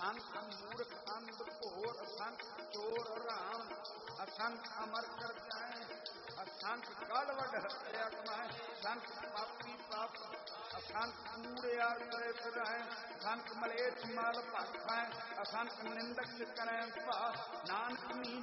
असंख्य मूर्ख अंध घोर असंख्य चोर राम असंख्य अमर कर जाए असंख्य गड़बड़ हत्या कमाए असंख्य पापी पाप असंख्य कूड़िया करे फिराए असंख्य मलेच्छ मल भट खाए असंख्य निंदक करें पा नानक